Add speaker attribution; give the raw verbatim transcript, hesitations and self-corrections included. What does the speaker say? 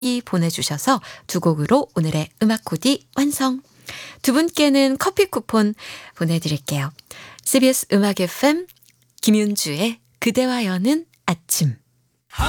Speaker 1: 보내주셔서 두 곡으로 오늘의 음악 코디 완성. 두 분께는 커피 쿠폰 보내드릴게요. 씨비에스 음악 에프엠 김윤주의 그대와 여는 아침.